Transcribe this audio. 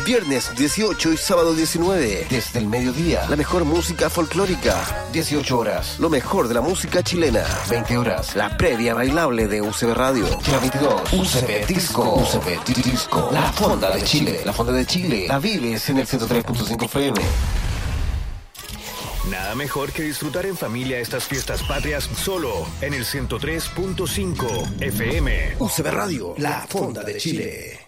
Viernes 18 y sábado 19. Desde el mediodía, la mejor música folclórica. 18 horas, lo mejor de la música chilena. 20 horas, la previa bailable de UCB Radio. Y la 22, UCB Disco. UCB Disco. La Fonda de Chile. La Fonda de Chile. La vives en el 103.5 FM. Nada mejor que disfrutar en familia estas fiestas patrias solo en el 103.5 FM. UCB Radio, la Fonda de Chile.